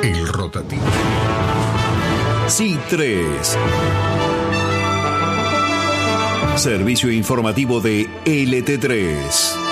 El rotativo. Sí 3. Servicio informativo de LT3.